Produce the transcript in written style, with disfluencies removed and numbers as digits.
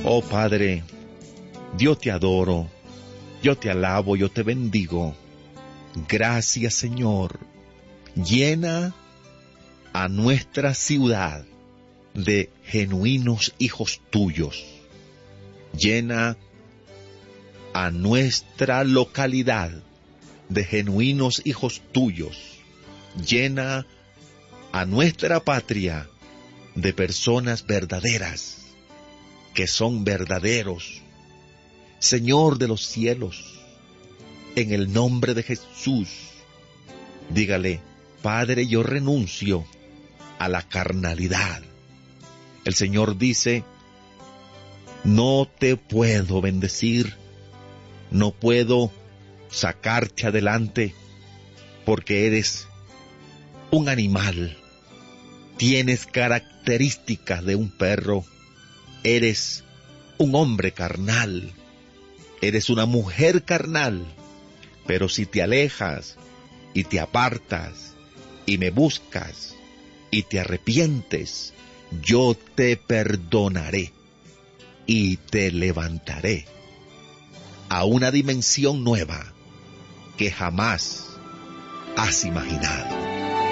Oh Padre, yo te adoro, yo te alabo, yo te bendigo. Gracias, Señor. Llena a nuestra ciudad de genuinos hijos tuyos. Llena a nuestra localidad de genuinos hijos tuyos. Llena a nuestra patria de personas verdaderas, que son verdaderos. Señor de los cielos, en el nombre de Jesús, dígale: Padre, yo renuncio a la carnalidad. El Señor dice: no te puedo bendecir, no puedo sacarte adelante, porque eres un animal, tienes características de un perro, eres un hombre carnal, eres una mujer carnal. Pero si te alejas y te apartas y me buscas y te arrepientes, yo te perdonaré y te levantaré a una dimensión nueva que jamás has imaginado.